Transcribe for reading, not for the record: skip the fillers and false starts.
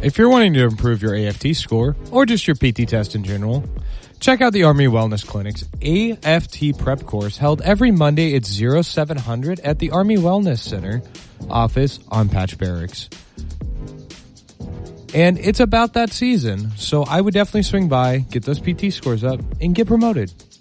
If you're wanting to improve your AFT score or just your PT test in general, check out the Army Wellness Clinic's AFT prep course held every Monday at 0700 at the Army Wellness Center office on Patch Barracks. And it's about that season, so I would definitely swing by, get those PT scores up, and get promoted.